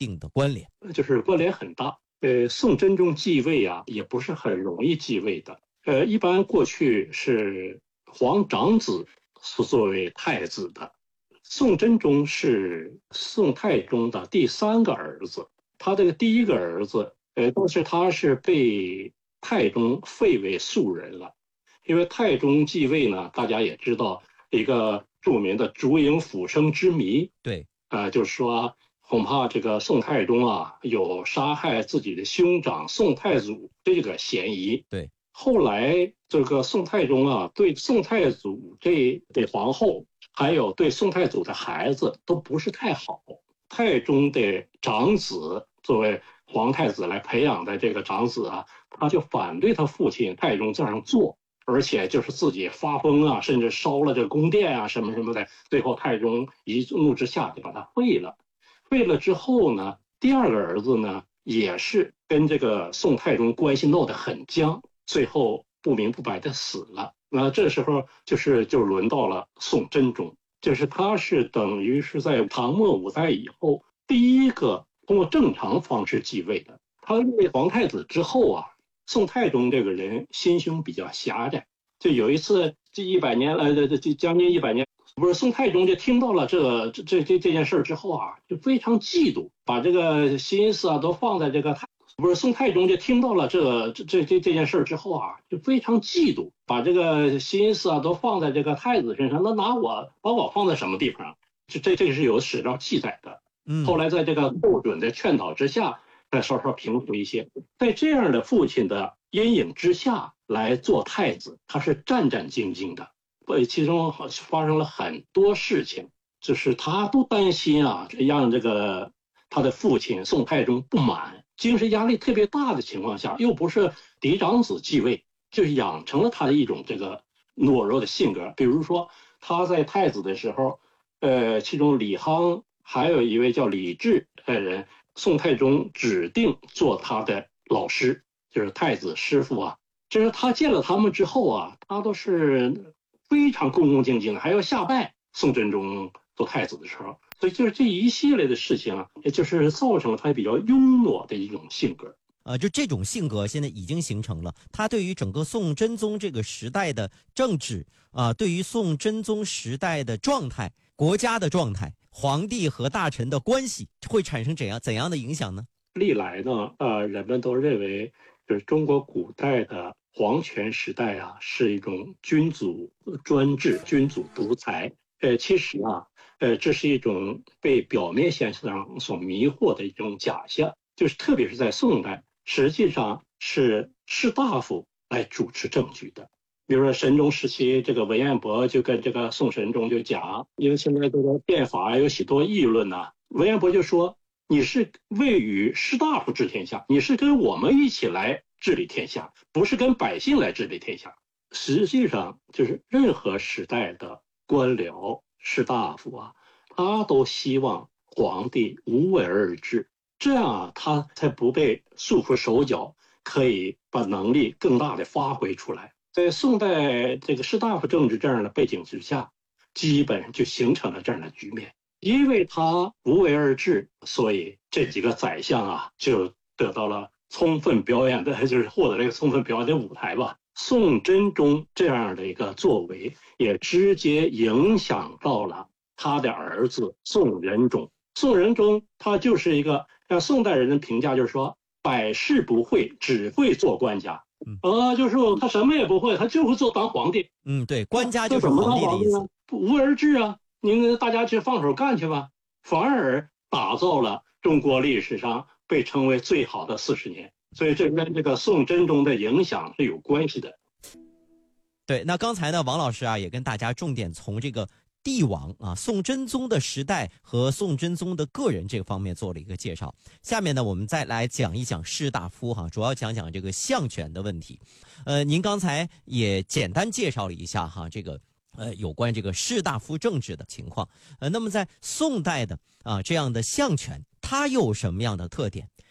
定的关联？ 就是关联很大。宋真宗继位啊，也不是很容易继位的。一般过去是皇长子是作为太子的。宋真宗是宋太宗的第3个儿子，他这个第一个儿子，但是他是被太宗废为庶人了。因为太宗继位呢，大家也知道一个著名的烛影斧声之谜。 对， 就是说恐怕这个宋太宗啊有杀害自己的兄长宋太祖这个嫌疑。 对， 后来这个宋太宗啊对宋太祖这皇后还有对宋太祖的孩子都不是太好。太宗的长子作为皇太子来培养的这个长子啊，他就反对他父亲太宗这样做，而且就是自己发疯啊，甚至烧了这个宫殿啊什么什么的。最后太宗一怒之下就把他废了。废了之后呢，第2个儿子呢也是跟这个宋太宗关系闹得很僵，最后不明不白的死了。那这时候就轮到了宋真宗，就是他是等于是在唐末5代以后第一个通过正常方式继位的。他立为皇太子之后啊，宋太宗这个人心胸比较狭窄。就有一次，这100年了，这将近100年，不是宋太宗就听到了这件事之后啊，就非常嫉妒，把这个心思啊都放在这个不是宋太宗就听到了这件事之后啊，就非常嫉妒，把这个心思啊都放在这个太子身上。那把我放在什么地方？这是有史料记载的。后来在这个寇准的劝导之下，再稍稍平复一些。在这样的父亲的阴影之下来做太子，他是战战兢兢的。其中发生了很多事情，就是他都担心啊，让这个他的父亲宋太宗不满，精神压力特别大的情况下，又不是嫡长子继位，就是养成了他的一种这个懦弱的性格。比如说他在太子的时候，其中李夯还有一位叫李治的人，宋太宗指定做他的老师，就是太子师傅啊。就是他见了他们之后啊，他都是非常恭恭敬敬的，还要下拜宋真宗做太子的时候。所以就是这一系列的事情啊，也就是造成了他比较庸懦的一种性格。 就这种性格现在已经形成了，他对于整个宋真宗这个时代的政治对于宋真宗时代的状态、国家的状态、皇帝和大臣的关系会产生怎样的影响呢？ 历来呢，人们都认为就是中国古代的皇权时代啊，是一种君主专制、君主独裁。其实啊，这是一种被表面现象所迷惑的一种假象。就是特别是在宋代，实际上是士大夫来主持政局的。比如说神宗时期，这个文彦博就跟这个宋神宗就讲，因为现在这个变法有许多议论呐，文彦博就说，你是位于士大夫治天下，你是跟我们一起来治理天下，不是跟百姓来治理天下。实际上就是任何时代的官僚士大夫啊，他都希望皇帝无为而治，这样啊，他才不被束缚手脚，可以把能力更大的发挥出来。在宋代这个士大夫政治这样的背景之下，基本上就形成了这样的局面。因为他无为而治，所以这几个宰相啊就得到了充分表演的，就是获得了一个充分表演的舞台吧。宋真宗这样的一个作为，也直接影响到了他的儿子宋仁宗。宋仁宗他就是一个让宋代人的评价就是说，百事不会，只会做官家。就是说他什么也不会，他就会当皇帝。 对，官家就是皇帝的意思。 无为而治啊，您大家去放手干去吧，反而打造了中国历史上被称为最好的40年。所以这跟这个宋真宗的影响是有关系的。 对，那刚才呢，王老师啊也跟大家重点从这个帝王宋真宗的时代和宋真宗的个人这个方面做了一个介绍。下面呢，我们再来讲一讲士大夫主要讲讲这个相权的问题。您刚才也简单介绍了一下这个有关这个士大夫政治的情况。那么在宋代的这样的相权，它又有什么样的特点？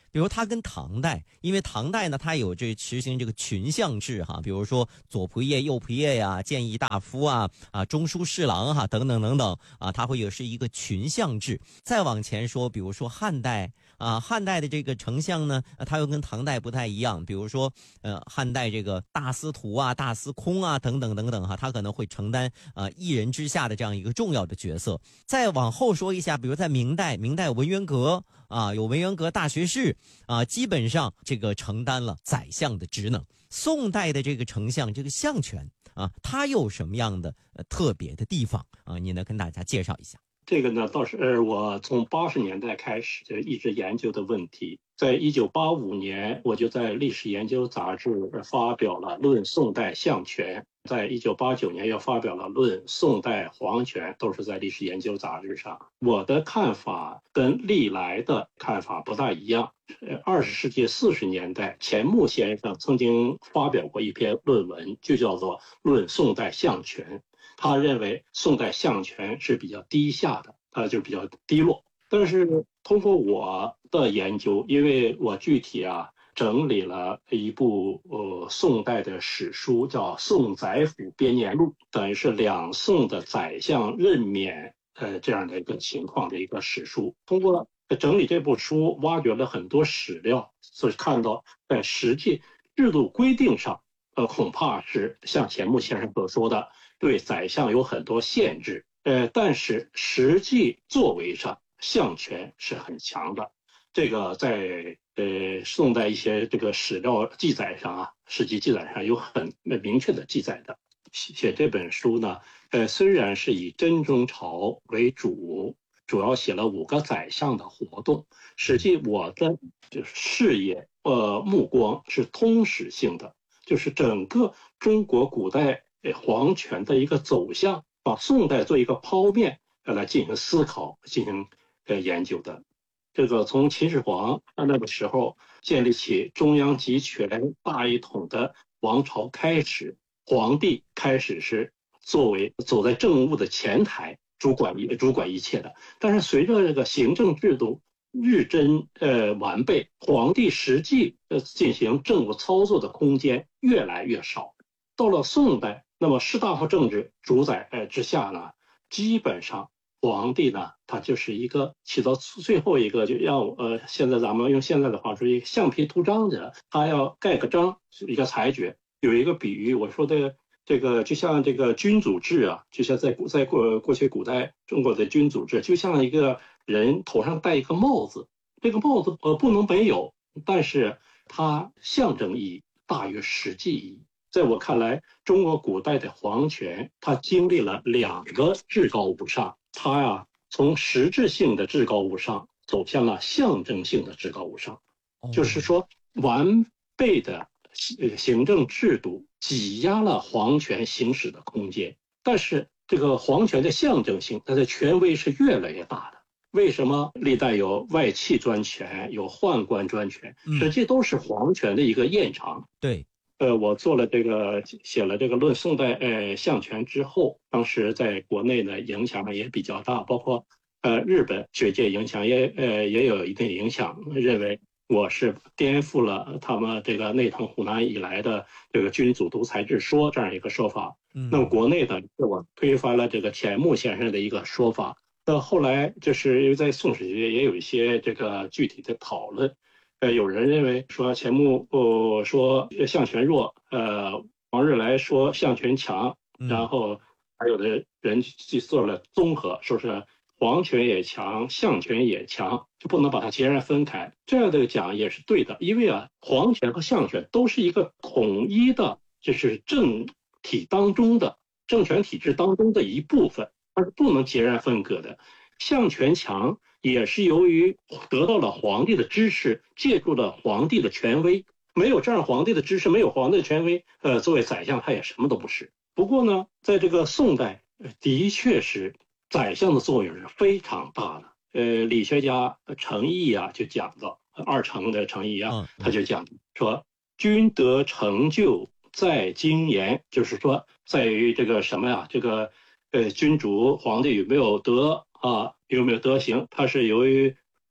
比如它跟唐代，因为唐代呢，它有这实行这个群相制哈，比如说左仆射、右仆射呀、谏议大夫中书侍郎等等等等它会是一个群相制。再往前说，比如说汉代汉代的这个丞相呢，它又跟唐代不太一样，比如说汉代这个大司徒大司空等等等等他可能会承担一人之下的这样一个重要的角色。再往后说一下，比如在明代有文渊阁有文渊阁大学士基本上这个承担了宰相的职能。宋代的这个丞相这个相权它有什么样的特别的地方你能跟大家介绍一下？ 这个呢，倒是我从80年代开始就一直研究的问题。在1985年，我就在《历史研究》杂志发表了《论宋代相权》，在1989年又发表了《论宋代皇权》，都是在《历史研究》杂志上。我的看法跟历来的看法不大一样。20世纪40年代，钱穆先生曾经发表过一篇论文，就叫做《论宋代相权》。他认为宋代相权是比较低下的，就比较低落。但是通过我的研究，因为我具体整理了一部宋代的史书，叫《宋宰辅编年录》，等于是两宋的宰相任免这样的一个情况的一个史书。通过整理这部书，挖掘了很多史料，所以看到在实际制度规定上，恐怕是像钱穆先生所说的，对宰相有很多限制，但是实际作为上，相权是很强的。这个在宋代一些这个史料记载上史记记载上有很明确的记载的。写这本书呢，虽然是以真宗朝为主要写了5个宰相的活动，实际我的视野目光是通史性的，就是整个中国古代皇权的一个走向，把宋代做一个剖面来进行思考、进行研究的。这个从秦始皇那个时候建立起中央集权大一统的王朝开始，皇帝开始是作为走在政务的前台，主管一切的。但是随着这个行政制度日臻完备，皇帝实际进行政务操作的空间越来越少。到了宋代，那么士大夫政治主宰之下呢，基本上皇帝呢，他就是一个起到最后一个，就要现在咱们用现在的话说，一个橡皮图章的，他要盖个章，一个裁决。有一个比喻，我说的这个就像这个君主制就像在过去古代中国的君主制，就像一个人头上戴一个帽子，这个帽子不能没有，但是它象征意义大于实际意义。在我看来，中国古代的皇权，它经历了2个至高无上，它从实质性的至高无上走向了象征性的至高无上，就是说完备的行政制度挤压了皇权行使的空间，但是这个皇权的象征性，它的权威是越来越大的。为什么历代有外戚专权，有宦官专权，实际都是皇权的一个延长。 对。 我写了这个《论宋代相权》之后，当时在国内呢影响也比较大，包括日本学界影响也有一定影响，认为我是颠覆了他们这个内藤湖南以来的这个君主独裁制说这样一个说法。那么国内呢，我推翻了这个钱穆先生的一个说法。到后来就是因为在宋史学也有一些这个具体的讨论。有人认为说钱穆说相权弱，王日来说相权强，然后还有的人去做了综合，说是皇权也强，相权也强，就不能把它截然分开。这样的讲也是对的，因为皇权和相权都是一个统一的，就是政体当中的政权体制当中的一部分，它是不能截然分割的。相权强也是由于得到了皇帝的支持，借助了皇帝的权威。没有这样皇帝的支持，没有皇帝的权威，作为宰相他也什么都不是。不过呢，在这个宋代，的确是宰相的作用是非常大的。理学家程颐就讲到二程的程颐他就讲说，君得成就在精言，就是说在于这个什么呀？这个君主皇帝有没有德有没有德行，它是由于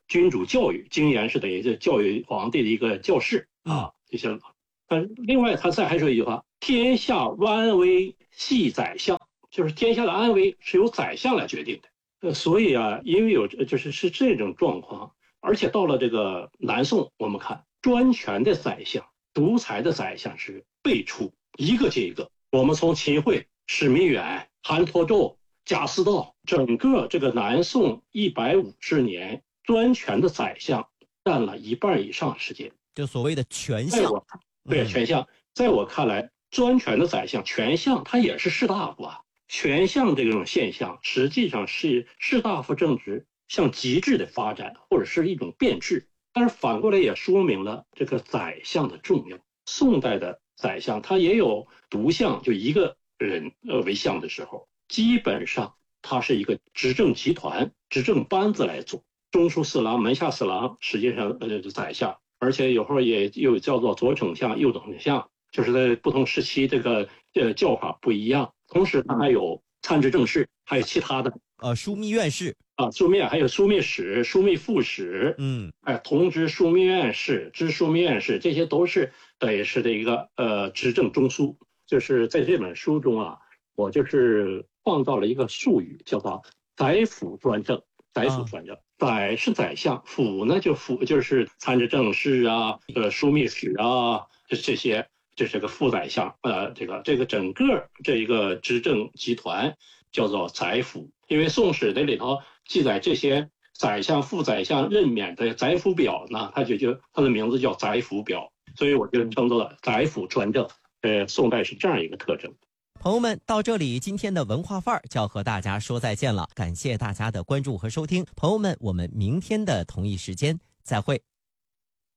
君主教育，经言是等于是教育皇帝的一个教士啊，这些。另外他再还说一句话：天下安危系宰相，就是天下的安危是由宰相来决定的。所以啊，因为是这种状况，而且到了这个南宋，我们看专权的宰相、独裁的宰相是辈出，一个接一个。我们从秦桧、史弥远、韩侂胄、贾似道，整个这个南宋150年，专权的宰相占了一半以上时间， 就所谓的权相。 对，权相。在我看来，专权的宰相、权相，他也是士大夫啊。权相这种现象，实际上是士大夫政治向极致的发展，或者是一种变质。但是反过来也说明了这个宰相的重要。宋代的宰相，他也有独相，就一个人为相的时候，基本上他是一个执政集团、执政班子来做。中书侍郎、门下侍郎，实际上宰相，而且有时候也有叫做左丞相、右丞相，就是在不同时期这个叫法不一样。同时，他还有参知政事，还有其他的枢密院事啊，还有枢密使、枢密副使，同知枢密院事、知枢密院事，这些都是等于是的一个执政中枢。就是在这本书中啊，我就是创造了一个术语，叫做宰辅专政。宰辅专政，宰是宰相，辅呢就是参知政事啊，枢密使啊，这些。这是个副宰相，这个整个这一个执政集团叫做宰辅，因为《宋史》的里头记载这些宰相、副宰相任免的宰辅表呢，它的名字叫宰辅表，所以我就称作了宰辅专政。宋代是这样一个特征。 朋友们，到这里，今天的文化范儿就要和大家说再见了，感谢大家的关注和收听，朋友们，我们明天的同一时间再会。